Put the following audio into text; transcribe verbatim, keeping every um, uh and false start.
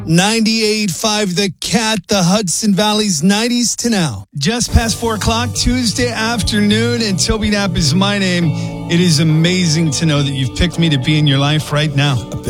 ninety-eight point five The Cat, the Hudson Valley's nineties to now. Just past four o'clock Tuesday afternoon, and Toby Knapp is my name. It is amazing to know that you've picked me to be in your life right now.